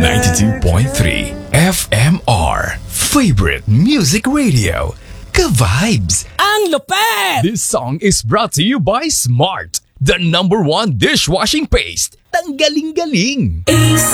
92.3 FMR Favorite Music Radio. Ka-vibes! Ang lupet! This song is brought to you by Smart, the #1 dishwashing paste. Tanggaling-galing!